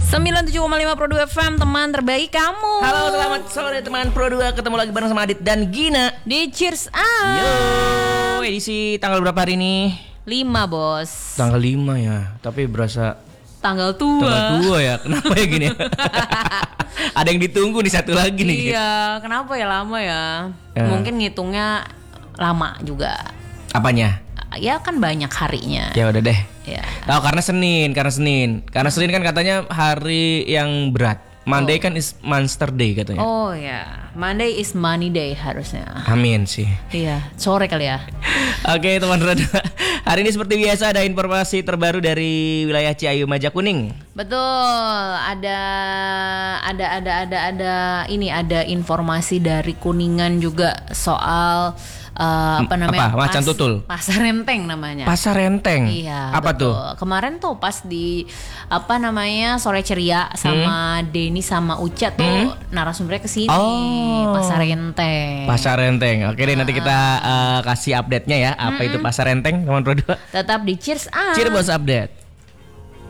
97,5 Pro 2 FM, teman terbaik kamu. Halo, selamat sore teman Pro 2. Ketemu lagi bareng sama Adit dan Gina Di Cheers Up. Yo, edisi tanggal berapa hari ini? 5 bos. Tanggal 5 ya, tapi berasa Tanggal tua. tanggal 2 ya. Kenapa ya gini? Ada yang ditunggu nih satu lagi nih. Iya, kenapa ya lama ya? Ya. Mungkin ngitungnya lama juga. Apanya? Ya kan banyak harinya. Ya udah deh. Ya. Tahu karena Senin kan katanya hari yang berat. Monday kan is Monster Day katanya. Oh ya, Monday is Money Day harusnya. Amin sih. Iya, sore kali ya. Oke teman Roda, hari ini seperti biasa ada informasi terbaru dari wilayah Ciayu Majakuning. Betul, ada informasi dari Kuningan juga soal apa namanya? Macan tutul. Pasar Renteng namanya. Pasar Renteng. Iya. Apa betul. tuh? Kemarin tuh pas di apa namanya Sore Ceria sama Denny sama Uca tuh narasumbernya kesini. Oh. Pasar Renteng. Pasar Renteng. Oke deh nanti kita kasih update-nya ya. Apa itu Pasar Renteng teman Pro 2? Tetap di Cheers Up. Cheers Bos update.